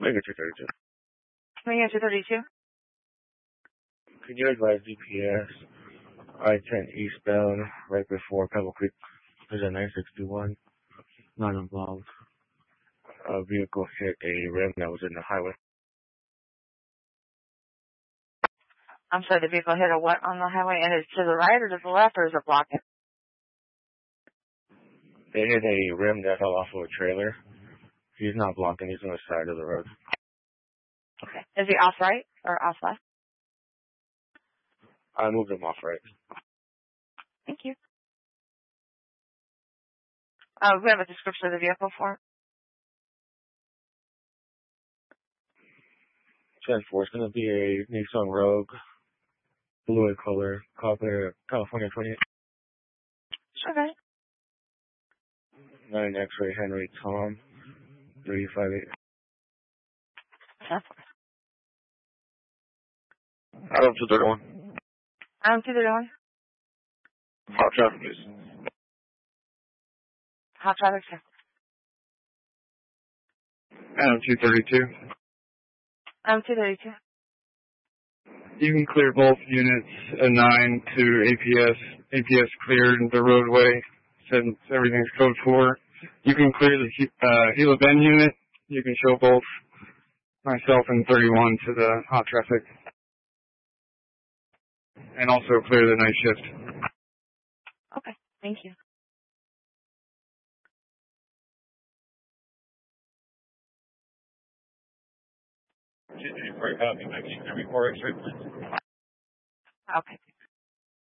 Mega 232. Mega 232. Could you advise GPS I-10 eastbound right before Pebble Creek? There's a 961, not involved. A vehicle hit a rim that was in the highway. I'm sorry, the vehicle hit a what on the highway? And it's to the right or to the left, or is it blocking? They hit a rim that fell off of a trailer. He's not blocking, he's on the side of the road. Okay. Is he off right or off left? I moved him off right. Thank you. We have a description of the vehicle for him. 10-4, it's going to be a Nissan Rogue, blue in color, California 28. Okay. 9 X-ray Henry Tom, 358. Adam 231. Adam 231. Hot traffic, please. Hot traffic, sir. Adam 232. Adam 232. You can clear both units, a 9 to APS. APS cleared the roadway, said everything's code 4. You can clear the Gila Bend unit. You can show both myself and 31 to the hot traffic. And also clear the night shift. Okay, thank you. Report X-ray, please. Okay.